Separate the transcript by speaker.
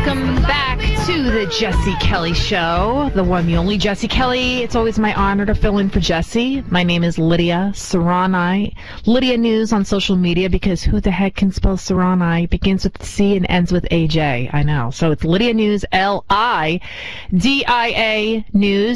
Speaker 1: Welcome back to the Jesse Kelly Show, the one, the only Jesse Kelly. It's always my honor to fill in for Jesse. My name is Lydia Serrani. Lydia News on social media, because who the heck can spell Serrani? Begins with C and ends with AJ. I know. So it's Lydia News, L-I-D-I-A News.